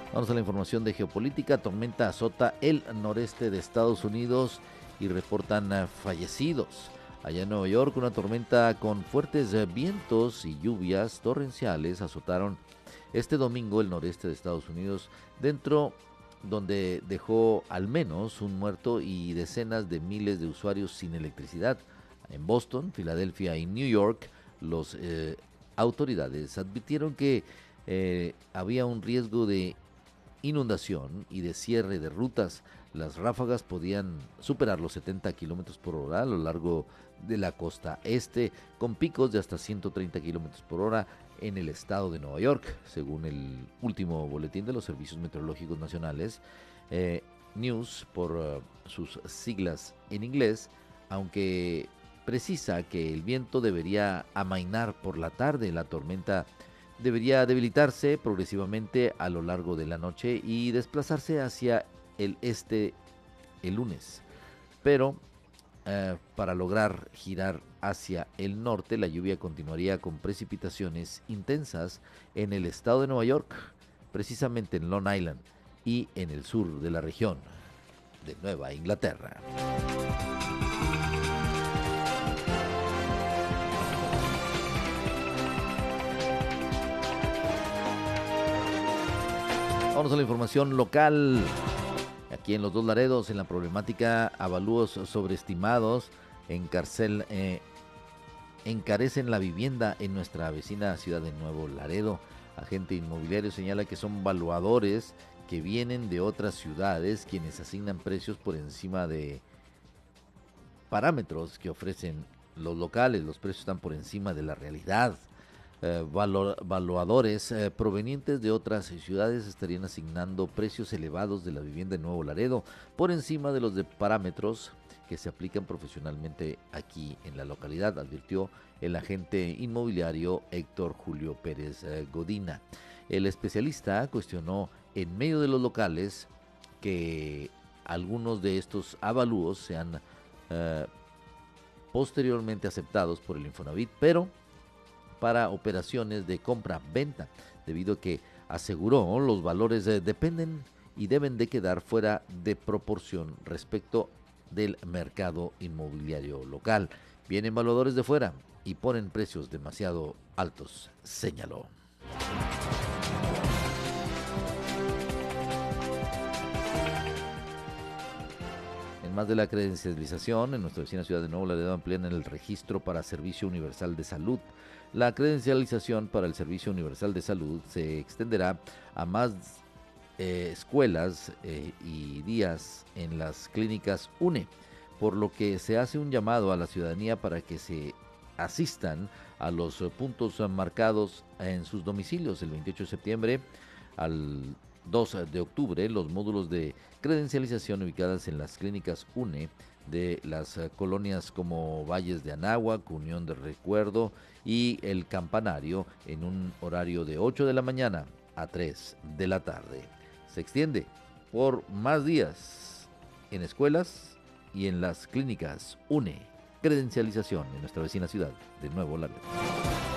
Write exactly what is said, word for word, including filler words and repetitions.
Vamos a la información de geopolítica. Tormenta azota el noreste de Estados Unidos y reportan eh, fallecidos. Allá en Nueva York, una tormenta con fuertes eh, vientos y lluvias torrenciales azotaron este domingo el noreste de Estados Unidos, dentro donde dejó al menos un muerto y decenas de miles de usuarios sin electricidad. En Boston, Filadelfia y New York, los eh, autoridades advirtieron que eh, había un riesgo de inundación y de cierre de rutas. Las ráfagas podían superar los setenta kilómetros por hora a lo largo de la costa este, con picos de hasta ciento treinta kilómetros por hora en el estado de Nueva York, según el último boletín de los servicios meteorológicos nacionales, eh, News por uh, sus siglas en inglés, aunque precisa que el viento debería amainar por la tarde. La tormenta debería debilitarse progresivamente a lo largo de la noche y desplazarse hacia el este el lunes. Pero eh, para lograr girar hacia el norte, la lluvia continuaría con precipitaciones intensas en el estado de Nueva York, precisamente en Long Island y en el sur de la región de Nueva Inglaterra. Vamos a la información local. Aquí en los Dos Laredos, en la problemática avalúos sobreestimados encarcel, eh, encarecen la vivienda en nuestra vecina ciudad de Nuevo Laredo. Agente inmobiliario señala que son valuadores que vienen de otras ciudades quienes asignan precios por encima de parámetros que ofrecen los locales. Los precios están por encima de la realidad. Eh, valo, valuadores eh, provenientes de otras ciudades estarían asignando precios elevados de la vivienda en Nuevo Laredo por encima de los de parámetros que se aplican profesionalmente aquí en la localidad, advirtió el agente inmobiliario Héctor Julio Pérez eh, Godina. El especialista cuestionó en medio de los locales que algunos de estos avalúos sean eh, posteriormente aceptados por el Infonavit, pero para operaciones de compra-venta, debido a que, aseguró, los valores eh, dependen y deben de quedar fuera de proporción respecto del mercado inmobiliario local. Vienen valuadores de fuera y ponen precios demasiado altos, señaló. En más de la credencialización, en nuestra vecina ciudad de Nuevo Laredo amplían el registro para Servicio Universal de Salud. La credencialización para el Servicio Universal de Salud se extenderá a más eh, escuelas eh, y días en las clínicas U N E, por lo que se hace un llamado a la ciudadanía para que se asistan a los eh, puntos marcados en sus domicilios el veintiocho de septiembre al dos de octubre. Los módulos de credencialización ubicadas en las clínicas U N E de las uh, colonias como Valles de Anáhuac, Unión de Recuerdo y El Campanario en un horario de ocho de la mañana a tres de la tarde. Se extiende por más días en escuelas y en las clínicas U N E. Credencialización en nuestra vecina ciudad de Nuevo Laredo.